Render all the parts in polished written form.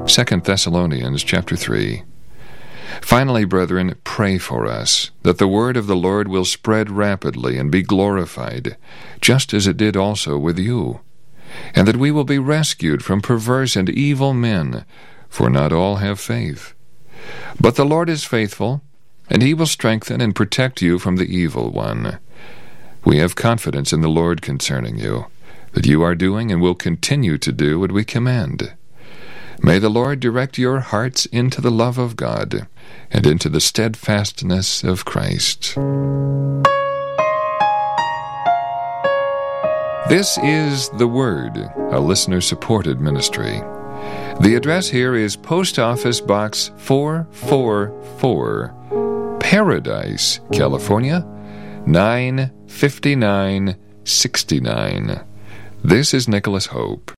2 Thessalonians chapter 3. Finally, brethren, pray for us, that the word of the Lord will spread rapidly and be glorified, just as it did also with you, and that we will be rescued from perverse and evil men, for not all have faith. But the Lord is faithful, and he will strengthen and protect you from the evil one. We have confidence in the Lord concerning you, that you are doing and will continue to do what we command. May the Lord direct your hearts into the love of God and into the steadfastness of Christ. This is The Word, a listener-supported ministry. The address here is Post Office Box 444, Paradise, California, 95969. This is Nicholas Hope.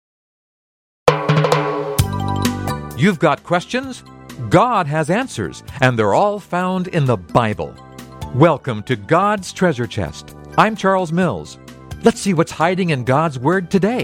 You've got questions? God has answers, and they're all found in the Bible. Welcome to God's Treasure Chest. I'm Charles Mills. Let's see what's hiding in God's Word today.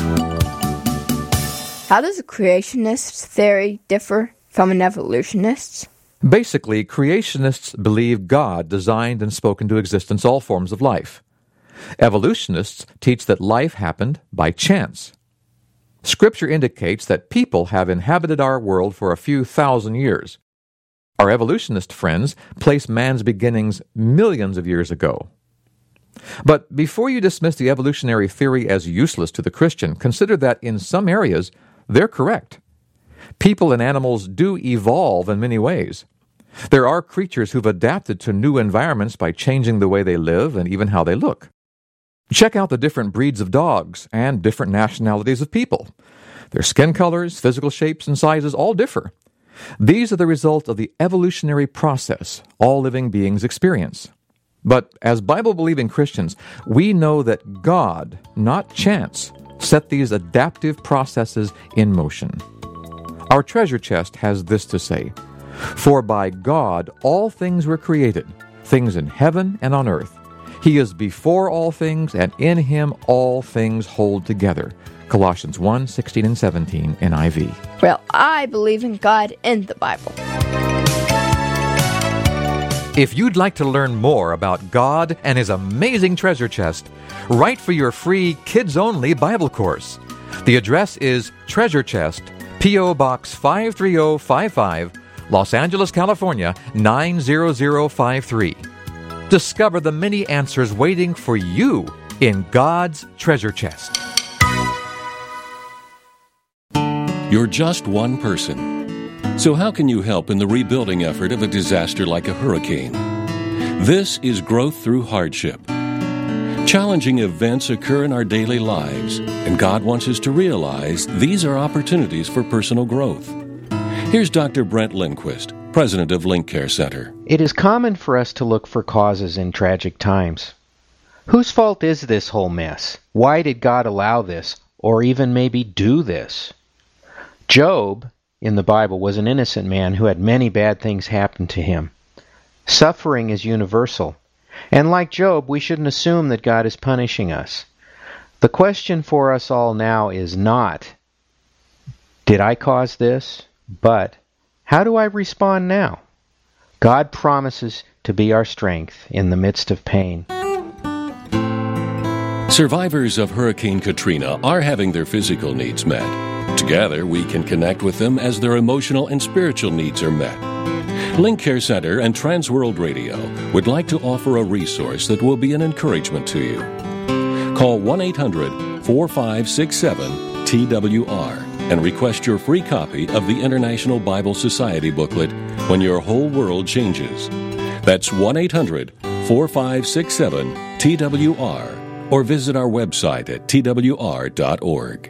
How does a creationist theory differ from an evolutionist's? Basically, creationists believe God designed and spoke into existence all forms of life. Evolutionists teach that life happened by chance. Scripture indicates that people have inhabited our world for a few thousand years. Our evolutionist friends place man's beginnings millions of years ago. But before you dismiss the evolutionary theory as useless to the Christian, consider that in some areas they're correct. People and animals do evolve in many ways. There are creatures who've adapted to new environments by changing the way they live and even how they look. Check out the different breeds of dogs and different nationalities of people. Their skin colors, physical shapes, and sizes all differ. These are the result of the evolutionary process all living beings experience. But as Bible-believing Christians, we know that God, not chance, set these adaptive processes in motion. Our treasure chest has this to say: "For by God all things were created, things in heaven and on earth. He is before all things, and in him all things hold together." Colossians 1:16 and 17 NIV. Well, I believe in God and the Bible. If you'd like to learn more about God and His amazing treasure chest, write for your free kids-only Bible course. The address is Treasure Chest, P.O. Box 53055, Los Angeles, California, 90053. Discover the many answers waiting for you in God's treasure chest. You're just one person. So how can you help in the rebuilding effort of a disaster like a hurricane? This is Growth Through Hardship. Challenging events occur in our daily lives, and God wants us to realize these are opportunities for personal growth. Here's Dr. Brent Lindquist, president of Link Care Center. It is common for us to look for causes in tragic times. Whose fault is this whole mess? Why did God allow this, or even maybe do this? Job, in the Bible, was an innocent man who had many bad things happen to him. Suffering is universal, and like Job, we shouldn't assume that God is punishing us. The question for us all now is not, did I cause this? But, how do I respond now? God promises to be our strength in the midst of pain. Survivors of Hurricane Katrina are having their physical needs met. Together, we can connect with them as their emotional and spiritual needs are met. Link Care Center and Transworld Radio would like to offer a resource that will be an encouragement to you. Call 1-800-4567-TWR and request your free copy of the International Bible Society booklet, When Your Whole World Changes. That's 1-800-4567-TWR, or visit our website at twr.org.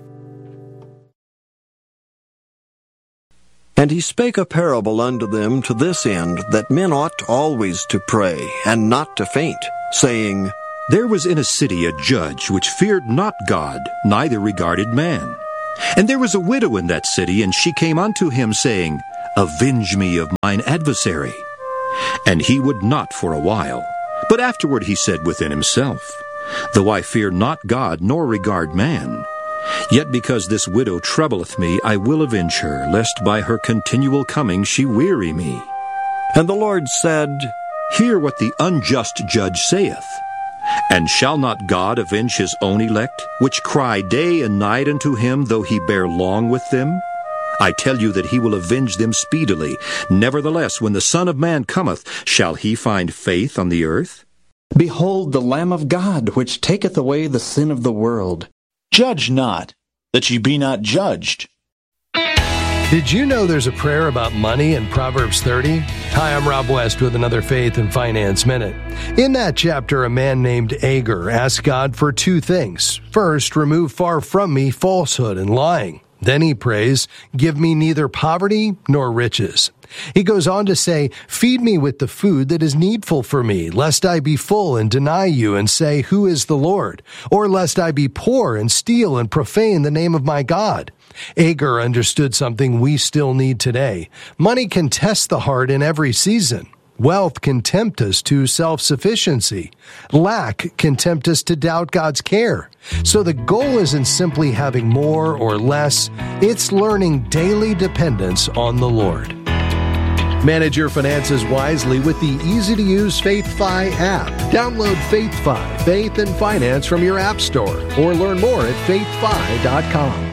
And he spake a parable unto them to this end, that men ought always to pray, and not to faint, saying, There was in a city a judge which feared not God, neither regarded man. And there was a widow in that city, and she came unto him, saying, Avenge me of mine adversary. And he would not for a while. But afterward he said within himself, Though I fear not God, nor regard man, Yet because this widow troubleth me, I will avenge her, lest by her continual coming she weary me. And the Lord said, Hear what the unjust judge saith. And shall not God avenge his own elect, which cry day and night unto him, though he bear long with them? I tell you that he will avenge them speedily. Nevertheless, when the Son of Man cometh, shall he find faith on the earth? Behold the Lamb of God, which taketh away the sin of the world. Judge not, that ye be not judged. Did you know there's a prayer about money in Proverbs 30? Hi, I'm Rob West with another Faith and Finance Minute. In that chapter, a man named Agur asked God for two things. First, remove far from me falsehood and lying. Then he prays, give me neither poverty nor riches. He goes on to say, feed me with the food that is needful for me, lest I be full and deny you and say, who is the Lord? Or lest I be poor and steal and profane the name of my God. Agur understood something we still need today. Money can test the heart in every season. Wealth can tempt us to self-sufficiency. Lack can tempt us to doubt God's care. So the goal isn't simply having more or less, it's learning daily dependence on the Lord. Manage your finances wisely with the easy-to-use FaithFi app. Download FaithFi, Faith and Finance from your app store, or learn more at faithfi.com.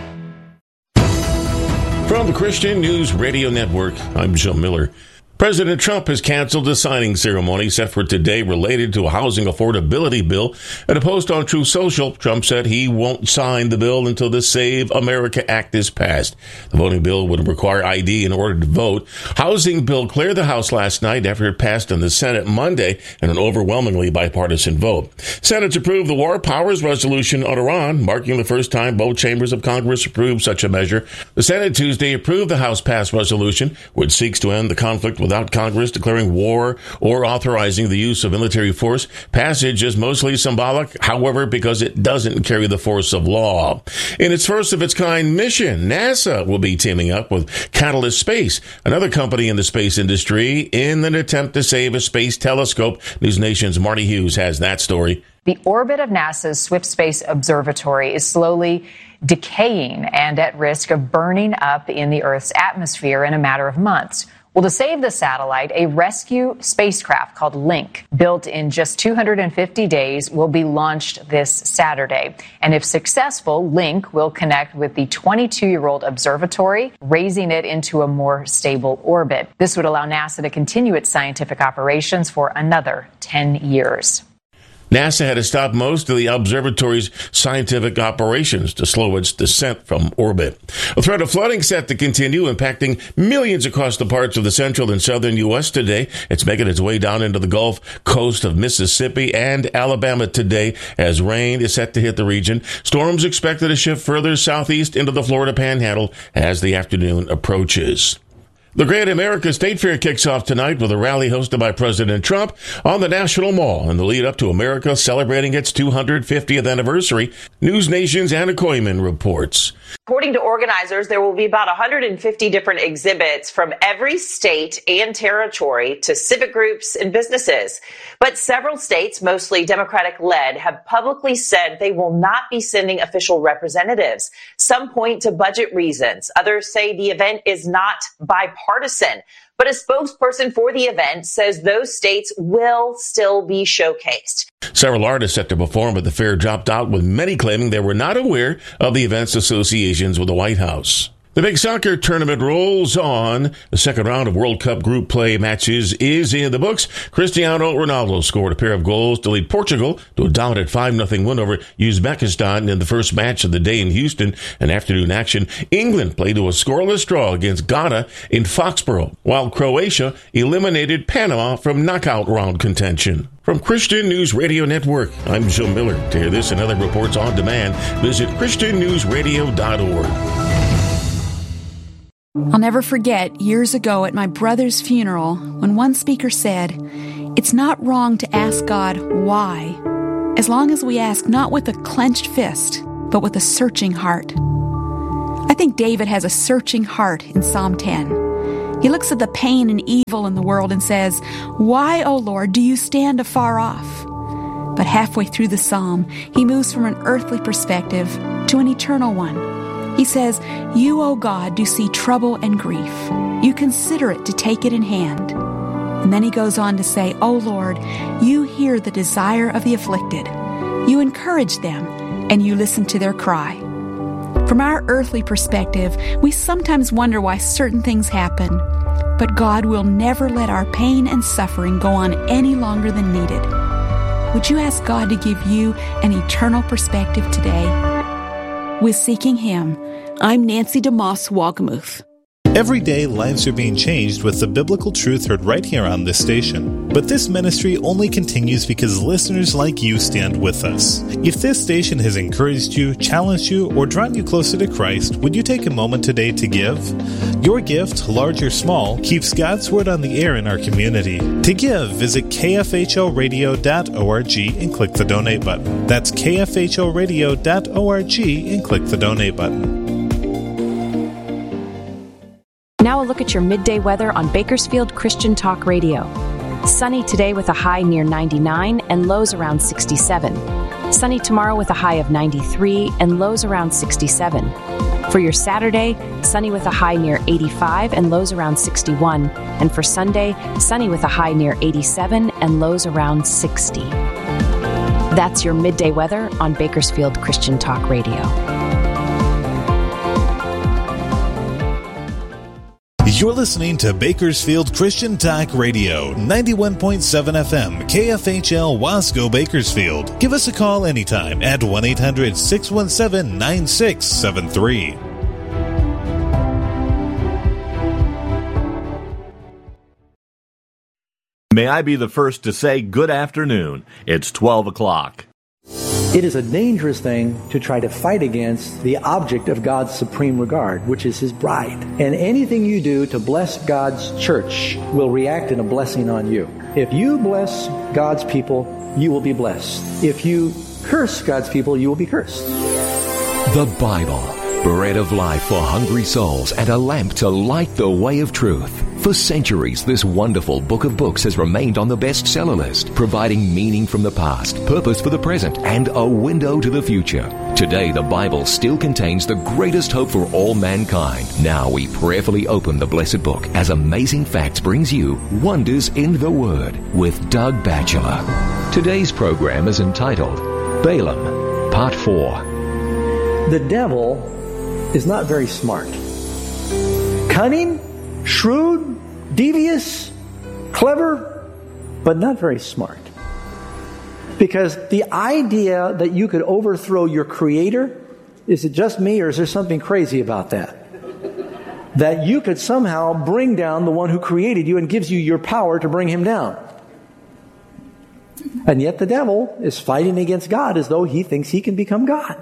From the Christian News Radio Network, I'm Joe Miller. President Trump has canceled a signing ceremony set for today related to a housing affordability bill. In a post on Truth Social, Trump said he won't sign the bill until the Save America Act is passed. The voting bill would require ID in order to vote. Housing bill cleared the House last night after it passed in the Senate Monday in an overwhelmingly bipartisan vote. Senate approved the War Powers Resolution on Iran, marking the first time both chambers of Congress approved such a measure. The Senate Tuesday approved the House-passed resolution, which seeks to end the conflict without Congress declaring war or authorizing the use of military force. Passage is mostly symbolic, however, because it doesn't carry the force of law. In its first-of-its-kind mission, NASA will be teaming up with Catalyst Space, another company in the space industry, in an attempt to save a space telescope. News Nation's Marty Hughes has that story. The orbit of NASA's Swift Space Observatory is slowly decaying and at risk of burning up in the Earth's atmosphere in a matter of months. Well, to save the satellite, a rescue spacecraft called Link, built in just 250 days, will be launched this Saturday. And if successful, Link will connect with the 22-year-old observatory, raising it into a more stable orbit. This would allow NASA to continue its scientific operations for another 10 years. NASA had to stop most of the observatory's scientific operations to slow its descent from orbit. A threat of flooding set to continue, impacting millions across the parts of the central and southern U.S. today. It's making its way down into the Gulf Coast of Mississippi and Alabama today as rain is set to hit the region. Storms expected to shift further southeast into the Florida Panhandle as the afternoon approaches. The Great America State Fair kicks off tonight with a rally hosted by President Trump on the National Mall in the lead up to America celebrating its 250th anniversary. News Nation's Anna Koyman reports. According to organizers, there will be about 150 different exhibits from every state and territory to civic groups and businesses. But several states, mostly Democratic-led, have publicly said they will not be sending official representatives. Some point to budget reasons. Others say the event is not bipartisan. But a spokesperson for the event says those states will still be showcased. Several artists set to perform at the fair dropped out, with many claiming they were not aware of the event's associations with the White House. The big soccer tournament rolls on. The second round of World Cup group play matches is in the books. Cristiano Ronaldo scored a pair of goals to lead Portugal to a dominant 5-0 win over Uzbekistan in the first match of the day in Houston. In afternoon action, England played to a scoreless draw against Ghana in Foxborough, while Croatia eliminated Panama from knockout round contention. From Christian News Radio Network, I'm Joe Miller. To hear this and other reports on demand, visit ChristianNewsRadio.org. I'll never forget years ago at my brother's funeral when one speaker said, "It's not wrong to ask God why, as long as we ask not with a clenched fist, but with a searching heart." I think David has a searching heart in Psalm 10. He looks at the pain and evil in the world and says, "Why, O Lord, do you stand afar off?" But halfway through the psalm, he moves from an earthly perspective to an eternal one. He says, "You, O God, do see trouble and grief. You consider it to take it in hand." And then he goes on to say, "O Lord, you hear the desire of the afflicted. You encourage them, and you listen to their cry." From our earthly perspective, we sometimes wonder why certain things happen. But God will never let our pain and suffering go on any longer than needed. Would you ask God to give you an eternal perspective today? With Seeking Him, I'm Nancy DeMoss Wagamuth. Every day, lives are being changed with the biblical truth heard right here on this station. But this ministry only continues because listeners like you stand with us. If this station has encouraged you, challenged you, or drawn you closer to Christ, would you take a moment today to give? Your gift, large or small, keeps God's Word on the air in our community. To give, visit kfhoradio.org and click the donate button. That's kfhoradio.org and click the donate button. Now a look at your midday weather on Bakersfield Christian Talk Radio. Sunny today with a high near 99 and lows around 67. Sunny tomorrow with a high of 93 and lows around 67. For your Saturday, sunny with a high near 85 and lows around 61. And for Sunday, sunny with a high near 87 and lows around 60. That's your midday weather on Bakersfield Christian Talk Radio. You're listening to Bakersfield Christian Talk Radio, 91.7 FM, KFHL Wasco, Bakersfield. Give us a call anytime at 1-800-617-9673. May I be the first to say good afternoon. It's 12 o'clock. It is a dangerous thing to try to fight against the object of God's supreme regard, which is His bride. And anything you do to bless God's church will react in a blessing on you. If you bless God's people, you will be blessed. If you curse God's people, you will be cursed. The Bible, bread of life for hungry souls and a lamp to light the way of truth. For centuries, this wonderful book of books has remained on the bestseller list, providing meaning from the past, purpose for the present, and a window to the future. Today, the Bible still contains the greatest hope for all mankind. Now we prayerfully open the blessed book as Amazing Facts brings you Wonders in the Word with Doug Batchelor. Today's program is entitled Balaam, Part 4. The devil is not very smart. Cunning, shrewd, devious, clever, but not very smart. Because the idea that you could overthrow your Creator, is it just me or is there something crazy about that? That you could somehow bring down the one who created you and gives you your power to bring Him down. And yet the devil is fighting against God as though he thinks he can become God.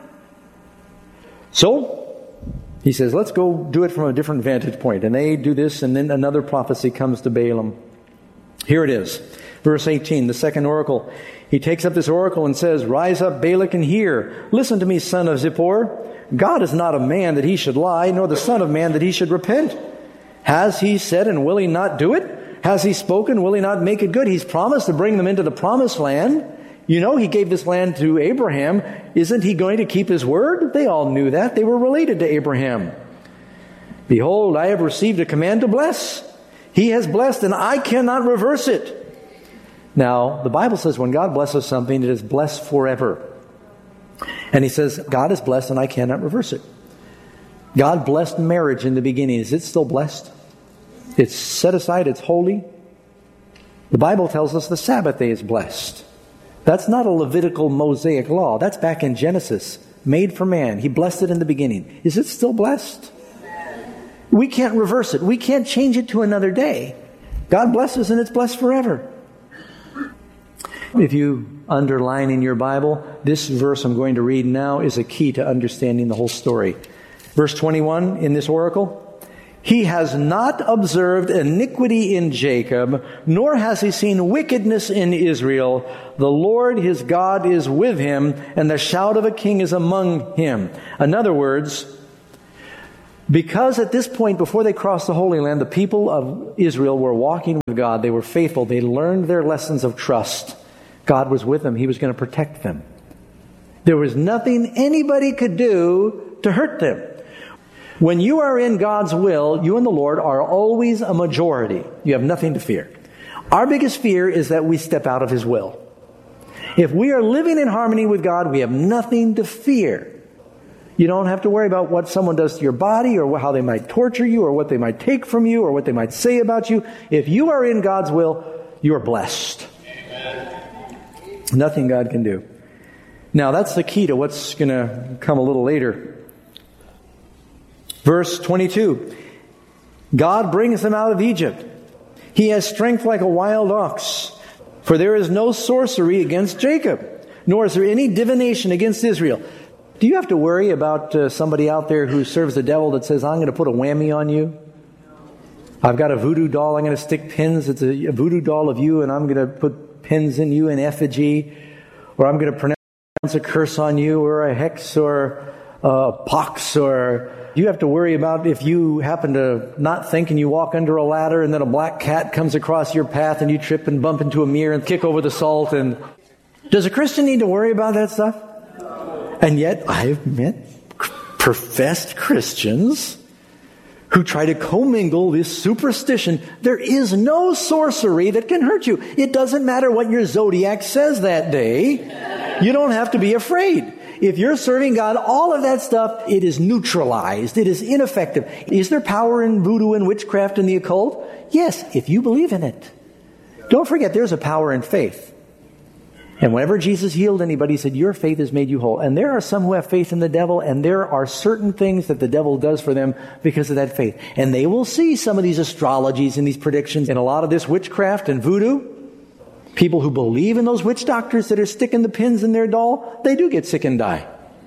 So he says, let's go do it from a different vantage point. And they do this, and then another prophecy comes to Balaam. Here it is. Verse 18, the second oracle. He takes up this oracle and says, "Rise up, Balak, and hear. Listen to me, son of Zippor. God is not a man that He should lie, nor the son of man that He should repent. Has He said, and will He not do it? Has He spoken, will He not make it good? He's promised to bring them into the promised land. You know, He gave this land to Abraham. Isn't He going to keep His word?" They all knew that. They were related to Abraham. "Behold, I have received a command to bless. He has blessed, and I cannot reverse it." Now, the Bible says when God blesses something, it is blessed forever. And He says, God is blessed, and I cannot reverse it. God blessed marriage in the beginning. Is it still blessed? It's set aside. It's holy. The Bible tells us the Sabbath day is blessed. That's not a Levitical Mosaic law. That's back in Genesis. Made for man. He blessed it in the beginning. Is it still blessed? We can't reverse it. We can't change it to another day. God blesses and it's blessed forever. If you underline in your Bible, this verse I'm going to read now is a key to understanding the whole story. Verse 21 in this oracle. He has not observed iniquity in Jacob, nor has he seen wickedness in Israel. The Lord his God is with him, and the shout of a king is among him. In other words, because at this point, before they crossed the Holy Land, the people of Israel were walking with God. They were faithful. They learned their lessons of trust. God was with them. He was going to protect them. There was nothing anybody could do to hurt them. When you are in God's will, you and the Lord are always a majority. You have nothing to fear. Our biggest fear is that we step out of His will. If we are living in harmony with God, we have nothing to fear. You don't have to worry about what someone does to your body or how they might torture you or what they might take from you or what they might say about you. If you are in God's will, you are blessed. Amen. Nothing God can do. Now that's the key to what's going to come a little later. Verse 22. God brings them out of Egypt. He has strength like a wild ox. For there is no sorcery against Jacob, nor is there any divination against Israel. Do you have to worry about somebody out there who serves the devil that says, I'm going to put a whammy on you? I've got a voodoo doll. I'm going to stick pins. It's a voodoo doll of you, and I'm going to put pins in you in effigy. Or I'm going to pronounce a curse on you, or a hex, or a pox, or... You have to worry about if you happen to not think and you walk under a ladder and then a black cat comes across your path and you trip and bump into a mirror and kick over the salt. And does a Christian need to worry about that stuff? And yet I've met professed Christians who try to commingle this superstition. There is no sorcery that can hurt you. It doesn't matter what your zodiac says that day. You don't have to be afraid. If you're serving God, all of that stuff, it is neutralized. It is ineffective. Is there power in voodoo and witchcraft and the occult? Yes, if you believe in it. Don't forget, there's a power in faith. And whenever Jesus healed anybody, He said, your faith has made you whole. And there are some who have faith in the devil, and there are certain things that the devil does for them because of that faith. And they will see some of these astrologies and these predictions and a lot of this witchcraft and voodoo. People who believe in those witch doctors that are sticking the pins in their doll, they do get sick and die.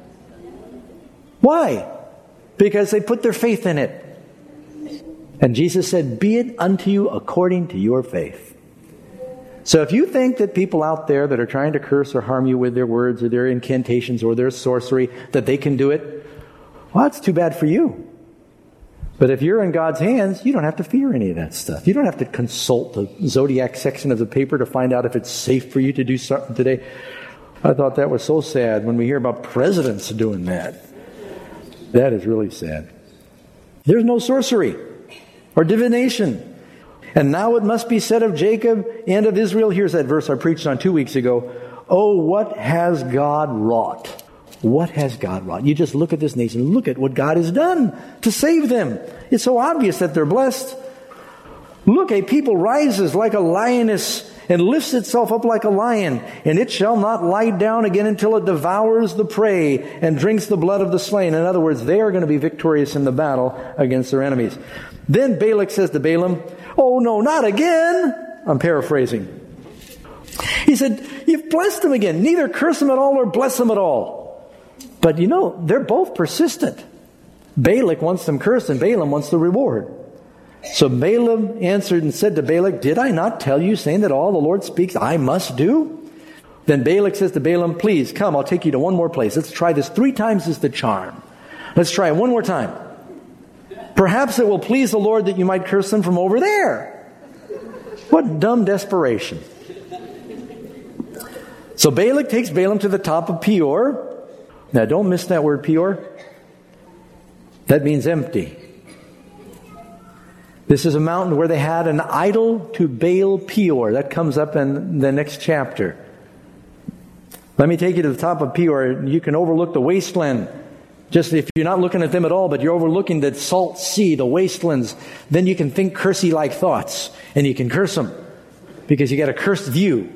Why? Because they put their faith in it. And Jesus said, be it unto you according to your faith. So if you think that people out there that are trying to curse or harm you with their words or their incantations or their sorcery, that they can do it, well, it's too bad for you. But if you're in God's hands, you don't have to fear any of that stuff. You don't have to consult the zodiac section of the paper to find out if it's safe for you to do something today. I thought that was so sad when we hear about presidents doing that. That is really sad. There's no sorcery or divination. And now it must be said of Jacob and of Israel. Here's that verse I preached on 2 weeks ago. Oh, what has God wrought? What has God wrought? You just look at this nation. Look at what God has done to save them. It's so obvious that they're blessed. Look, a people rises like a lioness and lifts itself up like a lion, and it shall not lie down again until it devours the prey and drinks the blood of the slain. In other words, they are going to be victorious in the battle against their enemies. Then Balak says to Balaam, oh no, not again. I'm paraphrasing. He said, you've blessed them again. Neither curse them at all or bless them at all. But you know, they're both persistent. Balak wants them cursed and Balaam wants the reward. So Balaam answered and said to Balak, did I not tell you, saying that all the Lord speaks I must do? Then Balak says to Balaam, please come, I'll take you to one more place. Let's try this 3 times as the charm. Let's try it one more time. Perhaps it will please the Lord that you might curse them from over there. What dumb desperation. So Balak takes Balaam to the top of Peor. Now, don't miss that word, Peor. That means empty. This is a mountain where they had an idol to Baal Peor. That comes up in the next chapter. Let me take you to the top of Peor. You can overlook the wasteland. Just if you're not looking at them at all, but you're overlooking the salt sea, the wastelands, then you can think cursey-like thoughts. And you can curse them. Because you got a cursed view.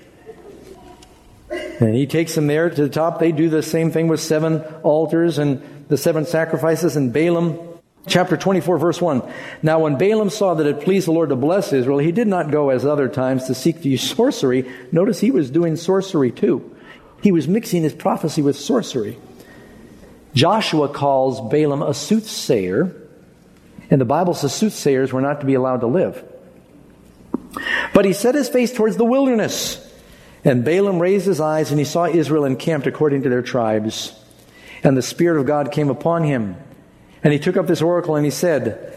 And he takes them there to the top. They do the same thing with 7 altars and the 7 sacrifices. And Balaam, chapter 24, verse 1. Now when Balaam saw that it pleased the Lord to bless Israel, he did not go as other times to seek to use sorcery. Notice he was doing sorcery too. He was mixing his prophecy with sorcery. Joshua calls Balaam a soothsayer. And the Bible says soothsayers were not to be allowed to live. But he set his face towards the wilderness. And Balaam raised his eyes, and he saw Israel encamped according to their tribes. And the Spirit of God came upon him. And he took up this oracle, and he said,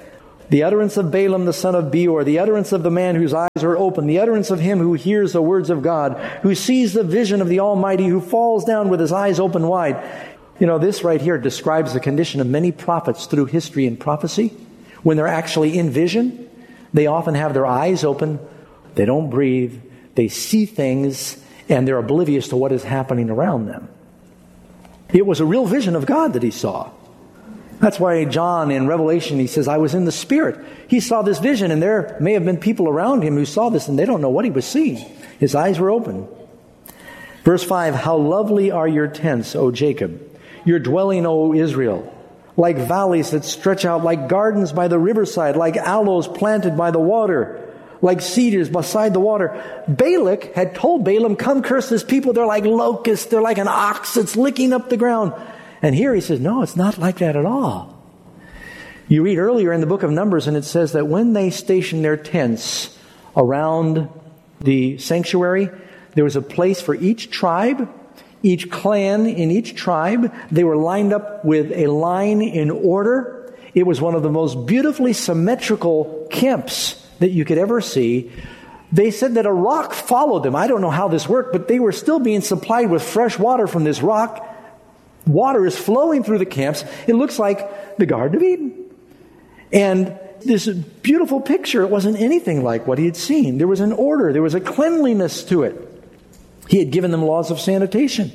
The utterance of Balaam the son of Beor, the utterance of the man whose eyes are open, the utterance of him who hears the words of God, who sees the vision of the Almighty, who falls down with his eyes open wide. You know, this right here describes the condition of many prophets through history and prophecy. When they're actually in vision, they often have their eyes open, they don't breathe, they see things, and they're oblivious to what is happening around them. It was a real vision of God that he saw. That's why John in Revelation, he says, I was in the Spirit. He saw this vision, and there may have been people around him who saw this, and they don't know what he was seeing. His eyes were open. Verse 5, how lovely are your tents, O Jacob, your dwelling, O Israel, like valleys that stretch out, like gardens by the riverside, like aloes planted by the water, like cedars beside the water. Balak had told Balaam, come curse this people. They're like locusts. They're like an ox that's licking up the ground. And here he says, no, it's not like that at all. You read earlier in the book of Numbers, and it says that when they stationed their tents around the sanctuary, there was a place for each tribe, each clan in each tribe. They were lined up with a line in order. It was one of the most beautifully symmetrical camps that you could ever see. They said that a rock followed them. I don't know how this worked, but they were still being supplied with fresh water from this rock. Water is flowing through the camps. It looks like the Garden of Eden. And this beautiful picture, it wasn't anything like what he had seen. There was an order. There was a cleanliness to it. He had given them laws of sanitation.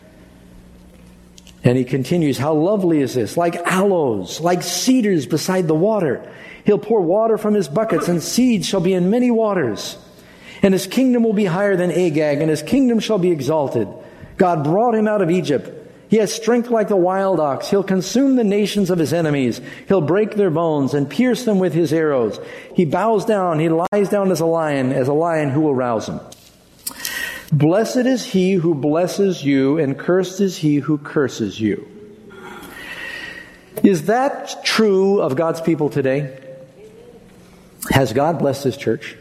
And he continues, how lovely is this? Like aloes, like cedars beside the water. He'll pour water from his buckets, and seeds shall be in many waters. And his kingdom will be higher than Agag, and his kingdom shall be exalted. God brought him out of Egypt. He has strength like the wild ox. He'll consume the nations of his enemies. He'll break their bones and pierce them with his arrows. He bows down. He lies down as a lion who will rouse him. Blessed is he who blesses you, and cursed is he who curses you. Is that true of God's people today? Has God blessed his church?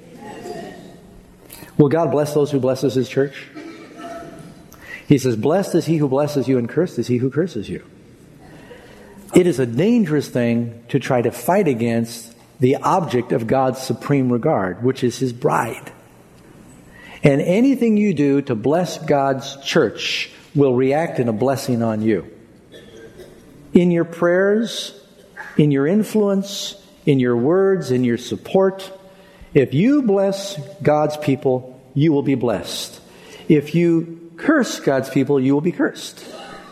Will God bless those who blesses his church? He says, blessed is he who blesses you, and cursed is he who curses you. It is a dangerous thing to try to fight against the object of God's supreme regard, which is his bride. And anything you do to bless God's church will react in a blessing on you. In your prayers, in your influence, in your words, in your support, if you bless God's people, you will be blessed. If you curse God's people, you will be cursed.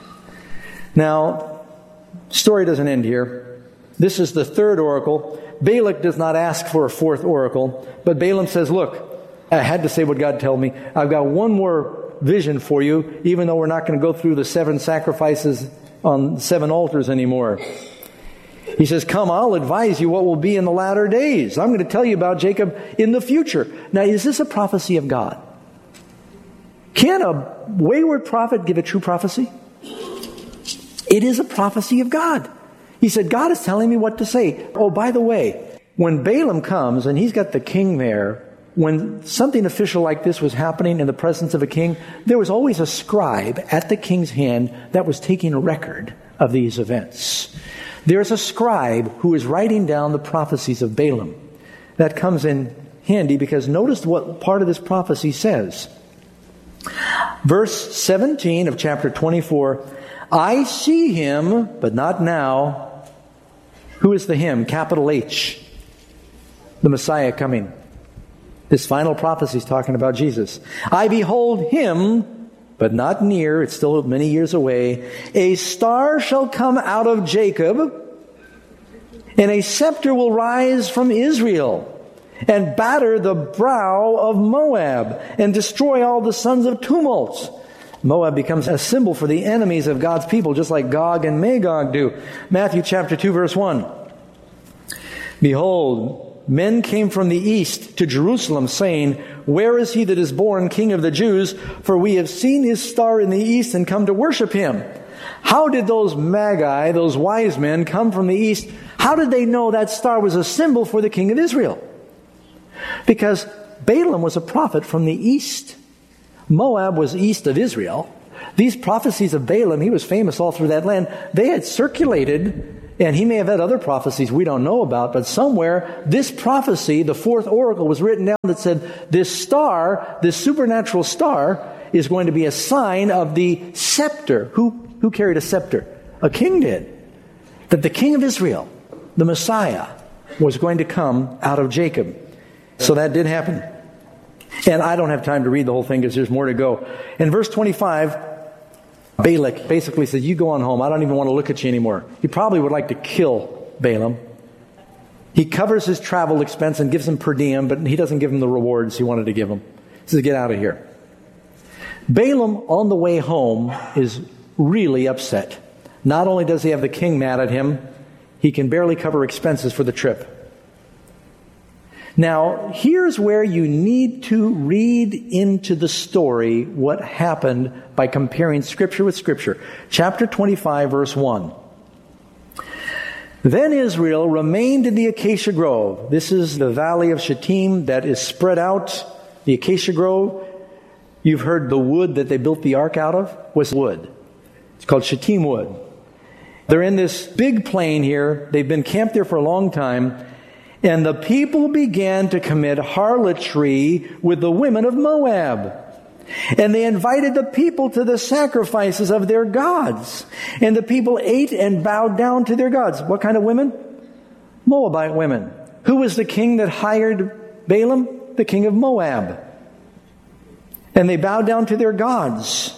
Now, story doesn't end here. This is the third oracle. Balak does not ask for a fourth oracle, but Balaam says, look, I had to say what God told me. I've got one more vision for you, even though we're not going to go through the 7 sacrifices on 7 altars anymore. He says, come, I'll advise you what will be in the latter days. I'm going to tell you about Jacob in the future. Now, is this a prophecy of God? Can a wayward prophet give a true prophecy? It is a prophecy of God. He said, God is telling me what to say. Oh, by the way, when Balaam comes and he's got the king there, when something official like this was happening in the presence of a king, there was always a scribe at the king's hand that was taking a record of these events. There's a scribe who is writing down the prophecies of Balaam. That comes in handy because notice what part of this prophecy says. Verse 17 of chapter 24, I see him, but not now. Who is the him? Capital H. The Messiah coming. This final prophecy is talking about Jesus. I behold him, but not near. It's still many years away. A star shall come out of Jacob, and a scepter will rise from Israel, and batter the brow of Moab, and destroy all the sons of tumult. Moab becomes a symbol for the enemies of God's people, just like Gog and Magog do. Matthew chapter 2, verse 1. Behold, men came from the east to Jerusalem, saying, Where is he that is born King of the Jews? For we have seen his star in the east and come to worship him. How did those magi, those wise men, come from the east? How did they know that star was a symbol for the King of Israel? Because Balaam was a prophet from the east. Moab was east of Israel. These prophecies of Balaam, he was famous all through that land. They had circulated And he may have had other prophecies we don't know about, but somewhere this prophecy, the fourth oracle, was written down that said this star, this supernatural star, is going to be a sign of the scepter. Who carried a scepter? A king did. That the king of Israel, the Messiah, was going to come out of Jacob. So that did happen. And I don't have time to read the whole thing because there's more to go. In verse 25, Balak basically says, you go on home. I don't even want to look at you anymore. He probably would like to kill Balaam. He covers his travel expense and gives him per diem, but he doesn't give him the rewards he wanted to give him. He says, get out of here. Balaam, on the way home, is really upset. Not only does he have the king mad at him, he can barely cover expenses for the trip. Now, here's where you need to read into the story what happened by comparing Scripture with Scripture. Chapter 25, verse 1. Then Israel remained in the acacia grove. This is the valley of Shittim that is spread out. The acacia grove, you've heard the wood that they built the ark out of was wood. It's called Shittim wood. They're in this big plain here. They've been camped there for a long time. And the people began to commit harlotry with the women of Moab. And they invited the people to the sacrifices of their gods. And the people ate and bowed down to their gods. What kind of women? Moabite women. Who was the king that hired Balaam? The king of Moab. And they bowed down to their gods.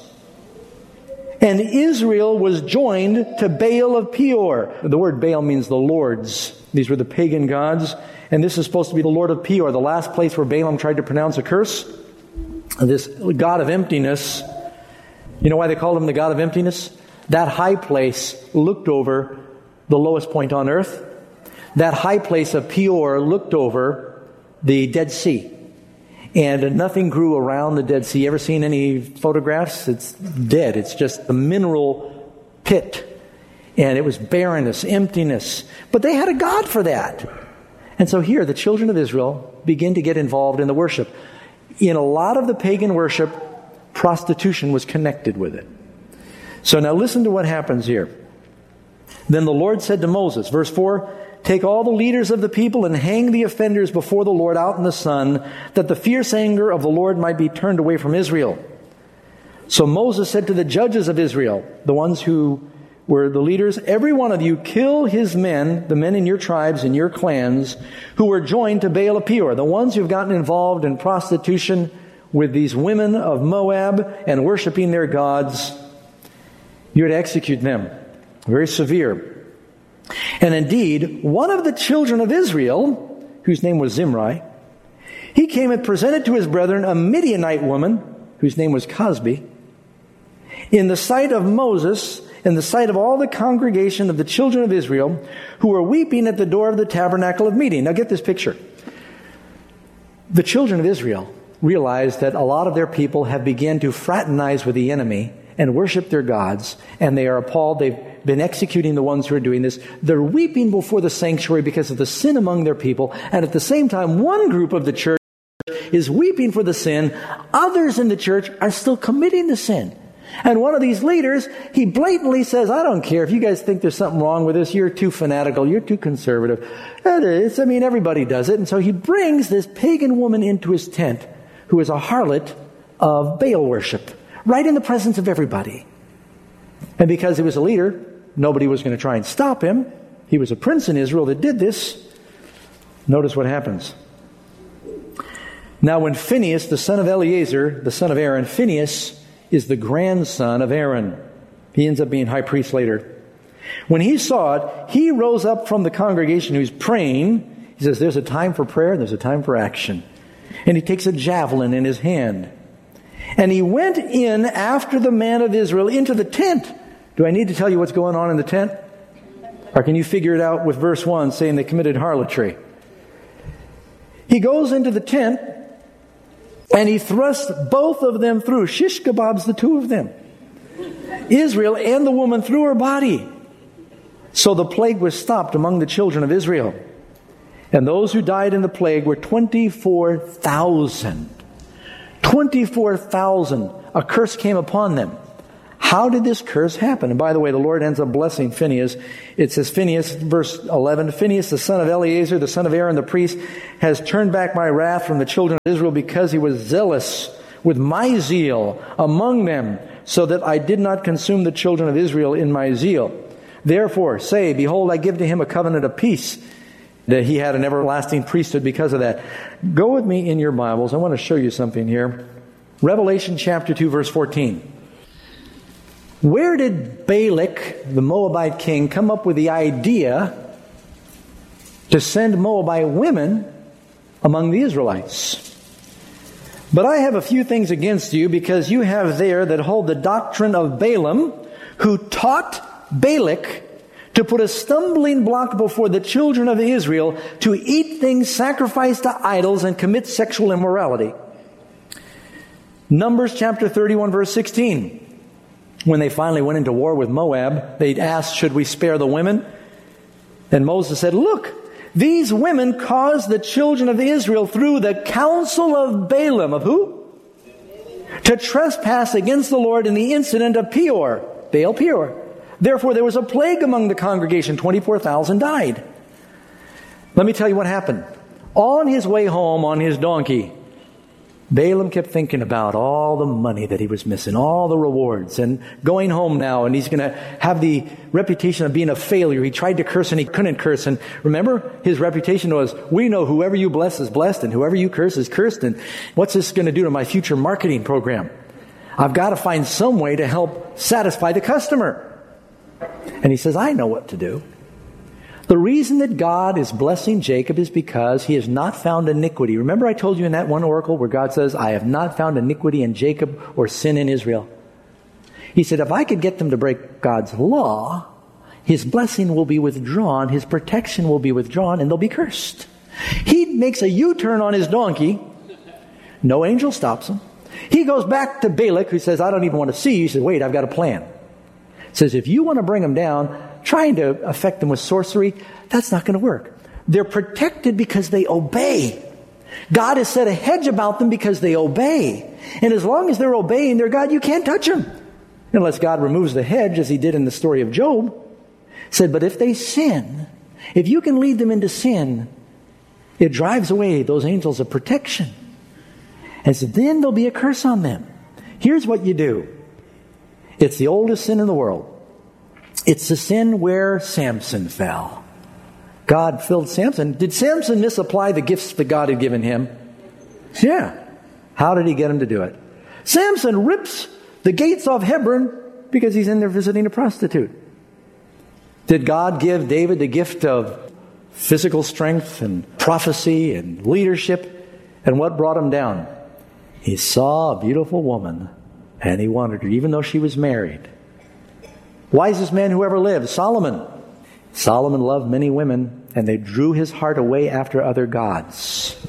And Israel was joined to Baal of Peor. The word Baal means the lords. These were the pagan gods. And this is supposed to be the Lord of Peor, the last place where Balaam tried to pronounce a curse. This god of emptiness. You know why they called him the god of emptiness? That high place looked over the lowest point on earth. That high place of Peor looked over the Dead Sea. And nothing grew around the Dead Sea. You ever seen any photographs? It's dead. It's just a mineral pit. And it was barrenness, emptiness. But they had a god for that. And so here, the children of Israel begin to get involved in the worship. In a lot of the pagan worship, prostitution was connected with it. So now listen to what happens here. Then the Lord said to Moses, verse 4, take all the leaders of the people and hang the offenders before the Lord out in the sun, that the fierce anger of the Lord might be turned away from Israel. So Moses said to the judges of Israel, the ones who were the leaders, every one of you kill his men, the men in your tribes and your clans, who were joined to Baal of Peor, the ones who've gotten involved in prostitution with these women of Moab and worshiping their gods. You're to execute them. Very severe. And indeed, one of the children of Israel, whose name was Zimri, he came and presented to his brethren a Midianite woman, whose name was Cosbi, in the sight of Moses, in the sight of all the congregation of the children of Israel, who were weeping at the door of the tabernacle of meeting. Now get this picture. The children of Israel realized that a lot of their people have begun to fraternize with the enemy and worship their gods, and they are appalled. They've been executing the ones who are doing this. They're weeping before the sanctuary because of the sin among their people, and at the same time, one group of the church is weeping for the sin. Others in the church are still committing the sin. And one of these leaders, he blatantly says, I don't care if you guys think there's something wrong with this. You're too fanatical. You're too conservative. It is. I mean, everybody does it. And so he brings this pagan woman into his tent, who is a harlot of Baal worship, right in the presence of everybody. And because he was a leader, nobody was going to try and stop him. He was a prince in Israel that did this. Notice what happens. Now when Phinehas, the son of Eleazar, the son of Aaron, Phinehas is the grandson of Aaron. He ends up being high priest later. When he saw it, he rose up from the congregation who's praying. He says, there's a time for prayer and there's a time for action. And he takes a javelin in his hand. And he went in after the man of Israel into the tent. Do I need to tell you what's going on in the tent? Or can you figure it out with verse 1 saying they committed harlotry? He goes into the tent and he thrusts both of them through. Shish kebabs the two of them. Israel and the woman through her body. So the plague was stopped among the children of Israel. And those who died in the plague were 24,000. 24,000. A curse came upon them. How did this curse happen? And by the way, the Lord ends up blessing Phinehas. It says, Phinehas, verse 11, Phinehas, the son of Eleazar, the son of Aaron the priest, has turned back my wrath from the children of Israel because he was zealous with my zeal among them, so that I did not consume the children of Israel in my zeal. Therefore, say, behold, I give to him a covenant of peace, that he had an everlasting priesthood because of that. Go with me in your Bibles. I want to show you something here. Revelation chapter 2, verse 14. Where did Balak, the Moabite king, come up with the idea to send Moabite women among the Israelites? But I have a few things against you, because you have there that hold the doctrine of Balaam, who taught Balak to put a stumbling block before the children of Israel to eat things sacrificed to idols and commit sexual immorality. Numbers chapter 31, verse 16. When they finally went into war with Moab, they asked, should we spare the women? And Moses said, look, these women caused the children of Israel through the counsel of Balaam, of who? To trespass against the Lord in the incident of Peor, Baal Peor. Therefore there was a plague among the congregation, 24,000 died. Let me tell you what happened. On his way home on his donkey, Balaam kept thinking about all the money that he was missing, all the rewards, and going home now, and he's going to have the reputation of being a failure. He tried to curse and he couldn't curse. And remember, his reputation was, we know whoever you bless is blessed and whoever you curse is cursed. And what's this going to do to my future marketing program? I've got to find some way to help satisfy the customer. And he says, I know what to do. The reason that God is blessing Jacob is because he has not found iniquity. Remember I told you in that one oracle where God says, I have not found iniquity in Jacob or sin in Israel. He said, if I could get them to break God's law, his blessing will be withdrawn, his protection will be withdrawn, and they'll be cursed. He makes a U-turn on his donkey. No angel stops him. He goes back to Balak, who says, I don't even want to see you. He says, wait, I've got a plan. He says, if you want to bring them down, trying to affect them with sorcery, that's not going to work. They're protected because they obey. God has set a hedge about them because they obey. And as long as they're obeying their God, you can't touch them. Unless God removes the hedge, as he did in the story of Job. Said, but if they sin, if you can lead them into sin, it drives away those angels of protection. And so then there'll be a curse on them. Here's what you do. It's the oldest sin in the world. It's the sin where Samson fell. God filled Samson. Did Samson misapply the gifts that God had given him? Yeah. How did he get him to do it? Samson rips the gates off Hebron because he's in there visiting a prostitute. Did God give David the gift of physical strength and prophecy and leadership? And what brought him down? He saw a beautiful woman and he wanted her, even though she was married. Wisest man who ever lived, Solomon. Solomon loved many women, and they drew his heart away after other gods.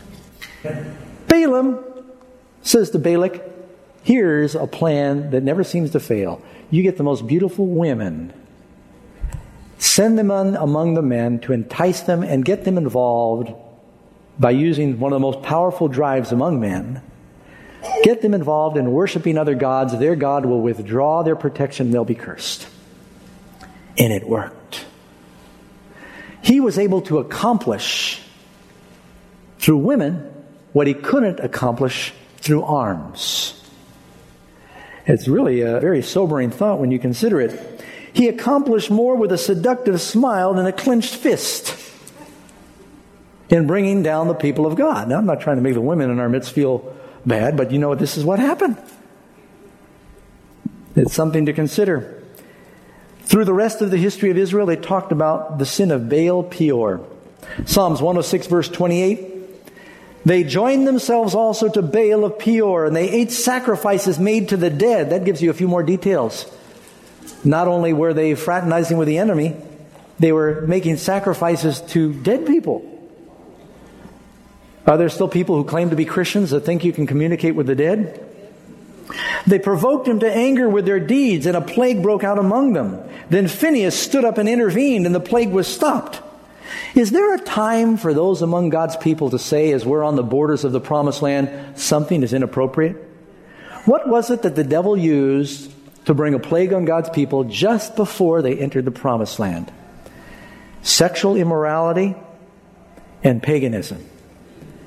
Balaam says to Balak, here's a plan that never seems to fail. You get the most beautiful women, send them among the men to entice them and get them involved by using one of the most powerful drives among men. Get them involved in worshiping other gods. Their God will withdraw their protection. They'll be cursed. And it worked. He was able to accomplish through women what he couldn't accomplish through arms. It's really a very sobering thought when you consider it. He accomplished more with a seductive smile than a clenched fist in bringing down the people of God. Now, I'm not trying to make the women in our midst feel bad, but you know what? This is what happened. It's something to consider. Through the rest of the history of Israel, they talked about the sin of Baal Peor. Psalms 106 verse 28. They joined themselves also to Baal of Peor, and they ate sacrifices made to the dead. That gives you a few more details. Not only were they fraternizing with the enemy, they were making sacrifices to dead people. Are there still people who claim to be Christians that think you can communicate with the dead? They provoked him to anger with their deeds, and a plague broke out among them. Then Phinehas stood up and intervened, and the plague was stopped. Is there a time for those among God's people to say, as we're on the borders of the promised land, something is inappropriate? What was it that the devil used to bring a plague on God's people just before they entered the promised land. Sexual immorality and paganism.